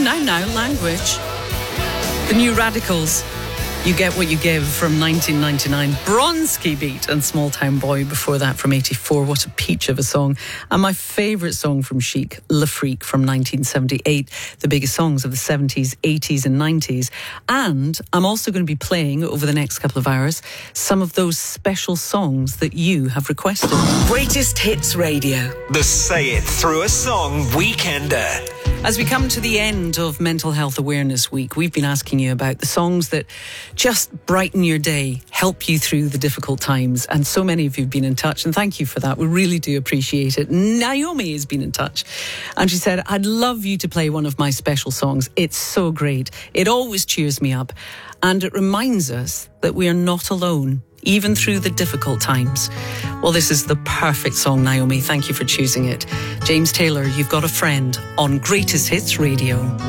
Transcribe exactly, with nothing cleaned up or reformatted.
now, now, language. The New Radicals. You Get What You Give from nineteen ninety-nine. Bronski Beat and Small Town Boy before that from eighty-four. What a peach of a song. And my favourite song from Chic, Le Freak from nineteen seventy-eight. The biggest songs of the seventies, eighties and nineties. And I'm also going to be playing over the next couple of hours some of those special songs that you have requested. Greatest Hits Radio. The Say It Through a Song Weekender. As we come to the end of Mental Health Awareness Week, we've been asking you about the songs that just brighten your day, help you through the difficult times. And so many of you have been in touch, and thank you for that. We really do appreciate it. Naomi has been in touch, and she said, I'd love you to play one of my special songs. It's so great. It always cheers me up, and it reminds us that we are not alone, even through the difficult times. Well, this is the perfect song, Naomi. Thank you for choosing it. James Taylor, You've Got a Friend on Greatest Hits Radio.